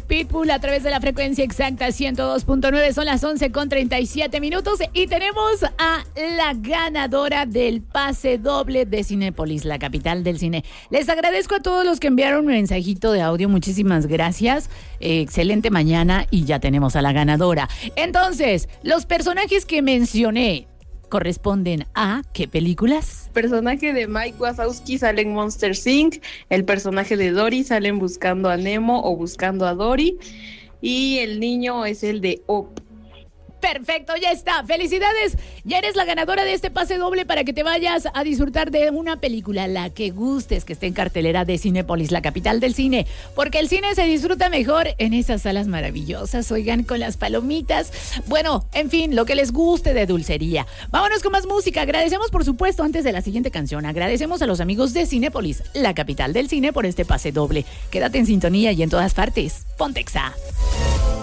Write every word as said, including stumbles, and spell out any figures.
Pitbull a través de la frecuencia exacta ciento dos punto nueve. Son las once con treinta y siete minutos y tenemos a la ganadora del pase doble de Cinépolis, la capital del cine. Les agradezco a todos los que enviaron un mensajito de audio. Muchísimas gracias. Eh, excelente mañana y ya tenemos a la ganadora. Entonces, los personajes que mencioné corresponden a ¿qué películas? El personaje de Mike Wazowski sale en Monster incorporated. El personaje de Dory sale en Buscando a Nemo o Buscando a Dory. Y el niño es el de Up. Perfecto, ya está. Felicidades. Ya eres la ganadora de este pase doble para que te vayas a disfrutar de una película, la que gustes, que esté en cartelera de Cinépolis, la capital del cine. Porque el cine se disfruta mejor en esas salas maravillosas, oigan, con las palomitas. Bueno, en fin, lo que les guste de dulcería. Vámonos con más música. Agradecemos, por supuesto, antes de la siguiente canción, agradecemos a los amigos de Cinépolis, la capital del cine, por este pase doble. Quédate en sintonía y en todas partes. Ponte Exa.